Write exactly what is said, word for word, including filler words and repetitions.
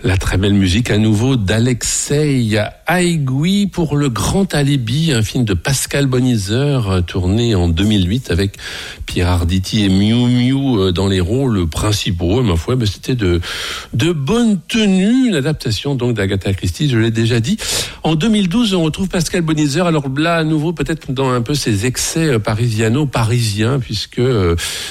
La très belle musique à nouveau d'Alexei Haïgoui pour Le Grand Alibi, un film de Pascal Bonizeur tourné en deux mille huit avec Pierre Arditi et Miu Miu dans les rôles principaux. Ma foi, ben c'était de de bonne tenue, une adaptation donc d'Agatha Christie, je l'ai déjà dit. En deux mille douze, on retrouve Pascal Bonizeur. Alors là, à nouveau, peut-être dans un peu ses excès parisiano-parisiens, puisque